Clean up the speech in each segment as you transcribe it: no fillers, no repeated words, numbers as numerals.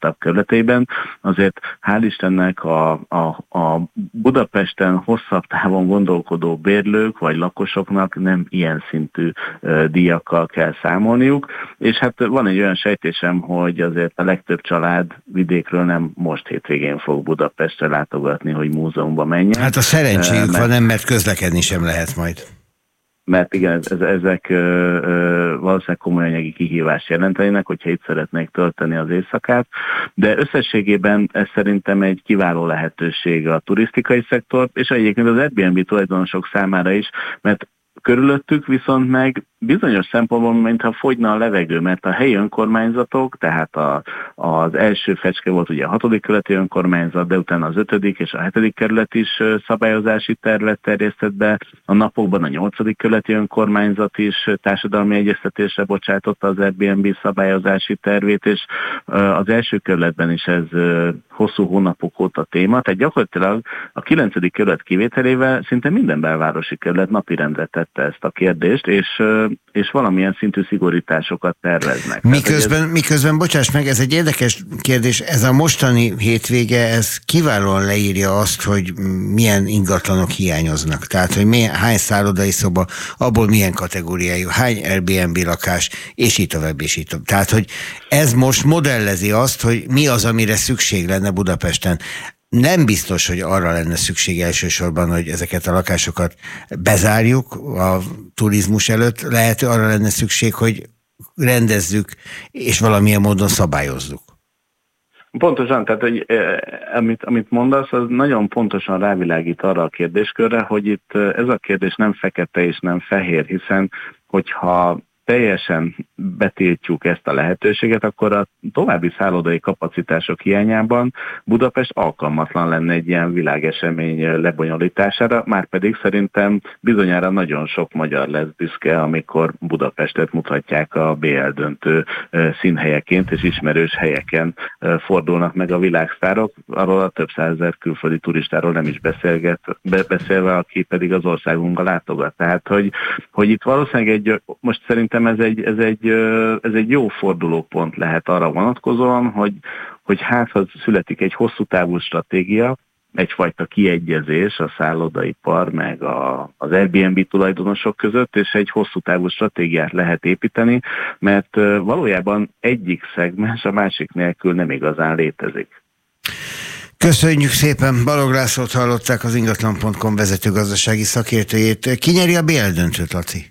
elmaradtabb kerületeiben. Azért hál' Istennek a Budapesten hosszabb távon gondolkodó bérlők vagy lakosoknak nem ilyen szintű díjakkal kell számolniuk, és hát van egy olyan sejtésem, hogy azért a legtöbb család vidékről nem most hétvégén fog Budapestre látogatni, hogy múzeumba menjen. Hát a szerencséjük van, nem, mert közlekedni sem lehet majd. Mert igen, ezek valószínűleg komoly anyagi kihívást jelentenének, hogyha itt szeretnék tölteni az éjszakát, de összességében ez szerintem egy kiváló lehetőség a turisztikai szektor, és egyébként az Airbnb tulajdonosok számára is, mert körülöttük viszont meg bizonyos szempontból, mintha fogyna a levegő, mert a helyi önkormányzatok, tehát az első fecske volt ugye a 6. kerületi önkormányzat, de utána az 5. és a 7. kerület is szabályozási tervet terjesztett be, a napokban a 8. kerületi önkormányzat is társadalmi egyeztetésre bocsátotta az Airbnb szabályozási tervét, és az első kerületben is ez hosszú hónapok óta téma, tehát gyakorlatilag a 9. kerület kivételével szinte minden belvárosi kerület napirendre tette ezt a kérdést, és valamilyen szintű szigorításokat terveznek. Miközben, bocsáss meg, ez egy érdekes kérdés, ez a mostani hétvége, ez kiválóan leírja azt, hogy milyen ingatlanok hiányoznak. Tehát, hogy hány szállodai szoba, abból milyen kategóriájú, hány Airbnb lakás, és így tovább, és így tovább. Tehát, hogy ez most modellezi azt, hogy mi az, amire szükség lenne Budapesten. Nem biztos, hogy arra lenne szükség elsősorban, hogy ezeket a lakásokat bezárjuk a turizmus előtt. Lehet, hogy arra lenne szükség, hogy rendezzük, és valamilyen módon szabályozzuk. Pontosan, tehát hogy, amit mondasz, az nagyon pontosan rávilágít arra a kérdéskörre, hogy itt ez a kérdés nem fekete és nem fehér, hiszen hogyha teljesen betiltjuk ezt a lehetőséget, akkor a további szállodai kapacitások hiányában Budapest alkalmatlan lenne egy ilyen világesemény lebonyolítására, márpedig szerintem bizonyára nagyon sok magyar lesz büszke, amikor Budapestet mutatják a BL döntő színhelyeként, és ismerős helyeken fordulnak meg a világsztárok, arról a több százezer külföldi turistáról nem is beszélve, aki pedig az országunkba látogat. Tehát, hogy itt valószínűleg most szerintem ez egy jó fordulópont lehet arra vonatkozóan, hogy hát ha születik egy hosszú távú stratégia, egyfajta kiegyezés a szállodaipar meg az Airbnb tulajdonosok között, és egy hosszú távú stratégiát lehet építeni, mert valójában egyik szegmens a másik nélkül nem igazán létezik. Köszönjük szépen, Balogh Lászlót hallották, az ingatlan.com vezető gazdasági szakértőjét. Ki nyeri a BL döntőt, Laci?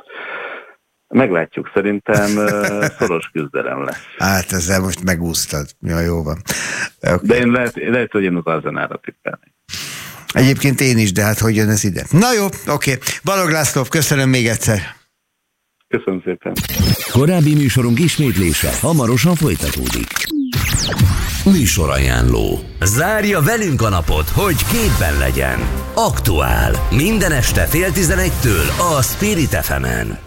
Meglátjuk, szerintem szoros küzdelem lesz. Hát ezzel most megúsztad. Ja, jó van. Okay. De én lehet, hogy én az Arzenára tippelni. Egyébként én is, de hát hogy jön ez ide? Na jó, oké. Balogh László, köszönöm még egyszer. Köszönöm szépen. Korábbi műsorunk ismétlése hamarosan folytatódik. Műsorajánló. Zárja velünk a napot, hogy képben legyen. Aktuál. Minden este 10:30 a Spirit FM-en.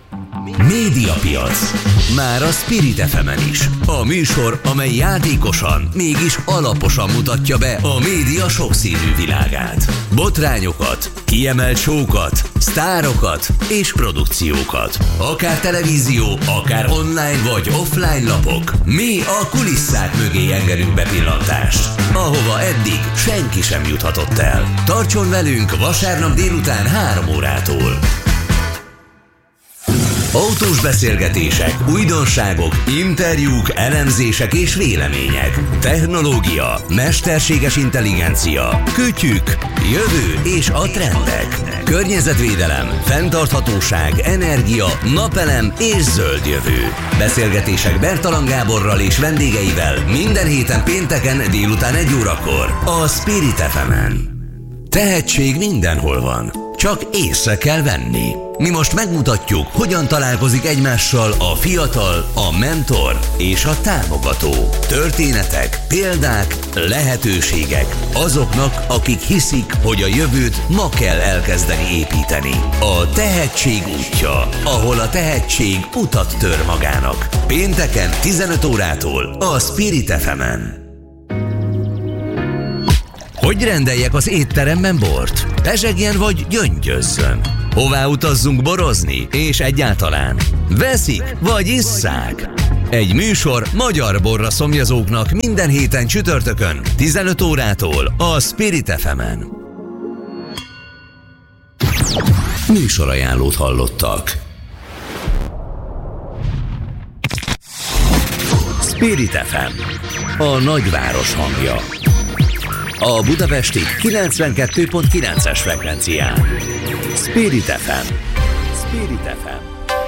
Médiapiac. Már a Spirit FM-en is. A műsor, amely játékosan, mégis alaposan mutatja be a média sokszínű világát. Botrányokat, kiemelt show-kat, sztárokat és produkciókat. Akár televízió, akár online vagy offline lapok. Mi a kulisszák mögé engedünk bepillantást, ahova eddig senki sem juthatott el. Tartson velünk vasárnap délután 3 órától. Autós beszélgetések, újdonságok, interjúk, elemzések és vélemények. Technológia, mesterséges intelligencia, kütyük, jövő és a trendek. Környezetvédelem, fenntarthatóság, energia, napelem és zöld jövő. Beszélgetések Bertalan Gáborral és vendégeivel minden héten pénteken délután 1 órakor a Spirit FM-en. Tehetség mindenhol van, csak észre kell venni. Mi most megmutatjuk, hogyan találkozik egymással a fiatal, a mentor és a támogató. Történetek, példák, lehetőségek azoknak, akik hiszik, hogy a jövőt ma kell elkezdeni építeni. A tehetség útja, ahol a tehetség utat tör magának. Pénteken 15 órától a Spirit FM-en. Hogy rendeljek az étteremben bort? Pezsegjen vagy gyöngyözzön? Hová utazzunk borozni? És egyáltalán veszik vagy isszák? Egy műsor magyar borra szomjazóknak minden héten csütörtökön 15 órától a Spirit FM-en. Műsorajánlót hallottak. Spirit FM, a nagyváros hangja. A budapesti 92.9-es frekvencián. Spirit FM. Spirit FM.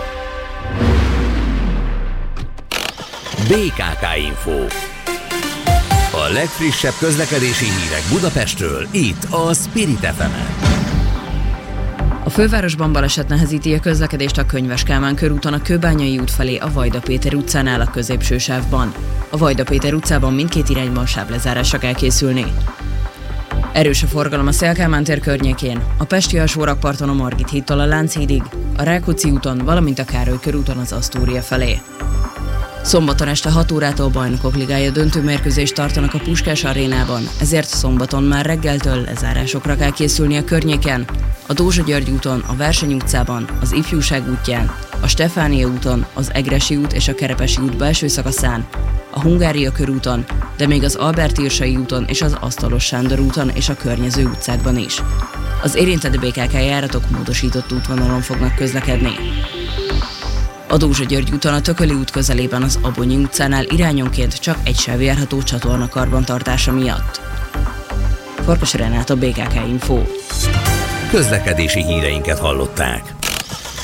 BKK Info. A legfrissebb közlekedési hírek Budapestről, itt a Spirit FM-en. A fővárosban baleset nehezíti a közlekedést a Könyves Kálmán körúton a Kőbányai út felé a Vajda Péter utcánál a középső sávban. A Vajda Péter utcában mindkét irányban sávlezárásra kell készülni. Erős a forgalom a Széll-Kálmán tér környékén, a pesti alsórakparton a Margit hídtól a Lánchídig, a Rákóczi úton, valamint a Károly körúton az Asztória felé. Szombaton este 6 órától Bajnokok Ligája döntőmérkőzést tartanak a Puskás arénában, ezért szombaton már reggeltől lezárásokra kell készülni a környéken, a Dózsa György úton, a Verseny utcában, az Ifjúság útján, a Stefánia úton, az Egressy út és a Kerepesi út belső szakaszán, a Hungária körúton, de még az Albert Irsai úton és az Asztalos Sándor úton és a környező utcákban is. Az érintett BKK járatok módosított útvonalon fognak közlekedni. A Dózsa György úton a Tököli út közelében az Abonyi utcánál irányonként csak egy sáv járható csatorna karbantartása miatt. Farkas Renát, a BKK Info. Közlekedési híreinket hallották.